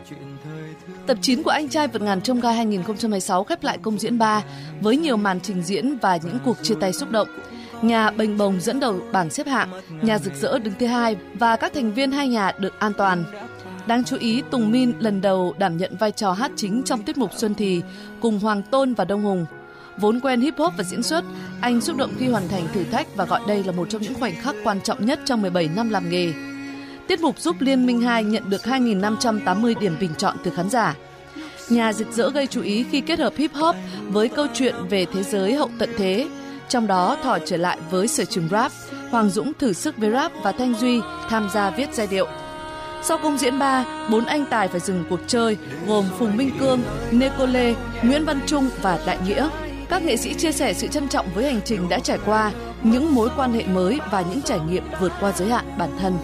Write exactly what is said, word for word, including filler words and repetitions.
Tập chín của Anh trai vượt ngàn chông gai hai không hai sáu khép lại công diễn ba với nhiều màn trình diễn và những cuộc chia tay xúc động. Nhà bềnh bồng dẫn đầu bảng xếp hạng, nhà rực rỡ đứng thứ hai và các thành viên hai nhà được an toàn. Đáng chú ý, Tùng Min lần đầu đảm nhận vai trò hát chính trong tiết mục Xuân Thì cùng Hoàng Tôn và Đông Hùng. Vốn quen hip hop và diễn xuất, anh xúc động khi hoàn thành thử thách và gọi đây là một trong những khoảnh khắc quan trọng nhất trong mười bảy năm làm nghề. Tiết mục giúp Liên Minh hai nhận được hai nghìn năm trăm tám mươi điểm bình chọn từ khán giả. Nhà rực rỡ gây chú ý khi kết hợp hip hop với câu chuyện về thế giới hậu tận thế. Trong đó Thỏi trở lại với sở trường rap, Hoàng Dũng thử sức với rap và Thanh Duy tham gia viết giai điệu. Sau công diễn ba, bốn anh tài phải dừng cuộc chơi gồm Phùng Minh Cương, Neko Lê, Nguyễn Văn Trung và Đại Nghĩa. Các nghệ sĩ chia sẻ sự trân trọng với hành trình đã trải qua, những mối quan hệ mới và những trải nghiệm vượt qua giới hạn bản thân.